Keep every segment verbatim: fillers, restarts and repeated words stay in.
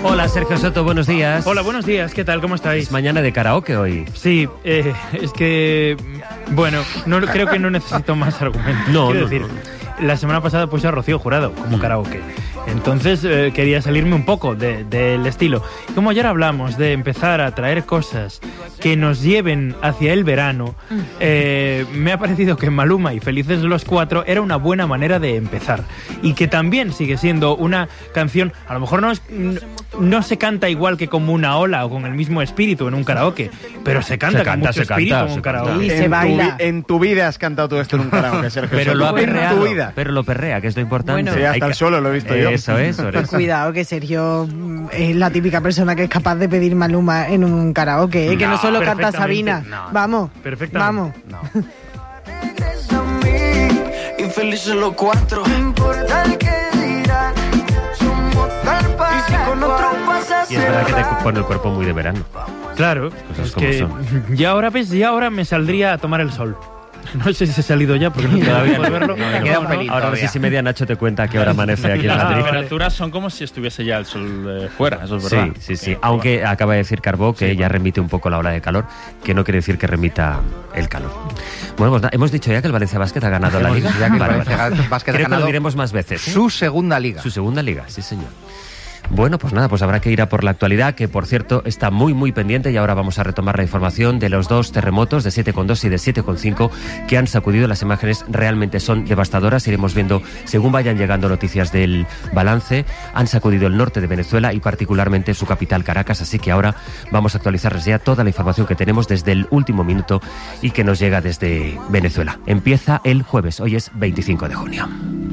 Hola, Sergio Soto, buenos días. Hola, buenos días, ¿qué tal? ¿Cómo estáis? Es mañana de karaoke hoy. Sí, eh, es que... Bueno, no creo que no necesito más argumentos. No, Quiero no, decir, no. La semana pasada puse a Rocío Jurado como karaoke. Entonces eh, quería salirme un poco de, del estilo. Como ayer hablamos de empezar a traer cosas que nos lleven hacia el verano, eh, me ha parecido que Maluma y Felices los Cuatro era una buena manera de empezar. Y que también sigue siendo una canción, a lo mejor no, es, no se canta igual que como una ola o con el mismo espíritu en un karaoke, pero se canta, se canta con mucho se espíritu canta, en un se karaoke. canta. Y en se tu baila. vi- En tu vida has cantado tú esto en un karaoke, Sergio. Pero lo ha Soto. En perreado, tu vida. pero lo perrea, que es lo importante. Bueno. Sí, hasta Hay el que- suelo lo he visto yo. Eso es, por eso. Cuidado, que Sergio mm, es la típica persona que es capaz de pedir Maluma en un karaoke, ¿eh? Que no No, solo canta perfectamente, Sabina. no, Vamos, perfectamente. vamos. No. Y felices los cuatro. No importa el que dirán. Somos tal para y si con otro pasas. Y es verdad que te pone el cuerpo muy de verano. Claro, Cosas es como que son. ya ahora ves, ya ahora me saldría a tomar el sol. No sé si he salido ya porque no todavía puedo verlo. Me queda un No, pelín. Ahora no sé si media Nacho te cuenta que ahora amanece aquí en Ah, Las Madrid. temperaturas son como si estuviese ya el sol eh, fuera, eso es Sí, verdad. sí, sí. Aunque acaba de decir Carbó que ya remite un poco la ola de calor, que no quiere decir que remita el calor. Bueno, pues nada, hemos dicho ya que el Valencia Basket ha ganado la Hemos liga. dicho ya que el Vale, Valencia vale. Basket ha Creo que ganado lo diremos más veces. ¿eh? Su segunda liga. Su segunda liga, sí señor. Bueno, pues nada, pues habrá que ir a por la actualidad, que por cierto está muy muy pendiente, y ahora vamos a retomar la información de los dos terremotos de siete coma dos y de siete coma cinco que han sacudido. Las imágenes realmente son devastadoras, iremos viendo según vayan llegando noticias del balance. Han sacudido el norte de Venezuela y particularmente su capital Caracas, así que ahora vamos a actualizarles ya toda la información que tenemos desde el último minuto y que nos llega desde Venezuela. Empieza el jueves, hoy es veinticinco de junio.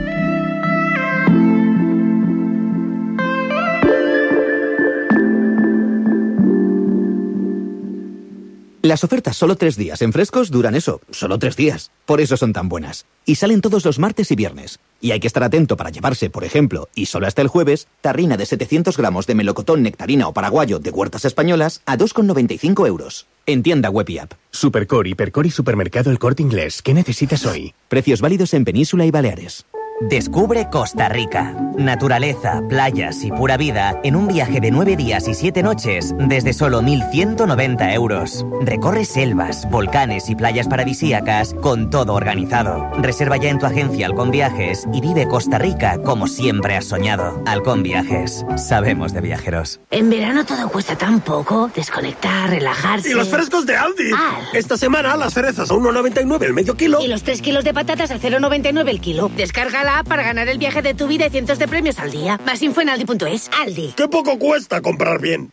Las ofertas solo tres días en Frescos duran eso, solo tres días. Por eso son tan buenas. Y salen todos los martes y viernes. Y hay que estar atento para llevarse, por ejemplo, y solo hasta el jueves, tarrina de setecientos gramos de melocotón, nectarina o paraguayo de Huertas Españolas a dos con noventa y cinco euros. En tienda web y app. Supercore, Hipercore y Supermercado El Corte Inglés. ¿Qué necesitas hoy? Precios válidos en Península y Baleares. Descubre Costa Rica. Naturaleza, playas y pura vida en un viaje de nueve días y siete noches desde solo mil ciento noventa euros. Recorre selvas, volcanes y playas paradisíacas con todo organizado. Reserva ya en tu agencia Halcón Viajes y vive Costa Rica como siempre has soñado. Halcón Viajes. Sabemos de viajeros. En verano todo cuesta tan poco. Desconectar, relajarse. ¡Y los frescos de Aldi! Ah. Esta semana las cerezas a uno noventa y nueve el medio kilo. Y los tres kilos de patatas a cero noventa y nueve el kilo. Descarga la app para ganar el viaje de tu vida y cientos de premios al día. Más info en aldi punto es. Aldi. ¡Qué poco cuesta comprar bien!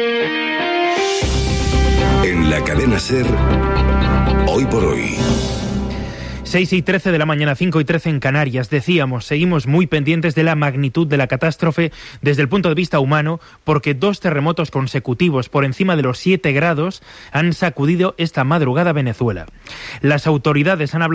En la cadena SER, hoy por hoy. seis y trece de la mañana, cinco y trece en Canarias. Decíamos, seguimos muy pendientes de la magnitud de la catástrofe desde el punto de vista humano, porque dos terremotos consecutivos por encima de los siete grados han sacudido esta madrugada Venezuela. Las autoridades han hablado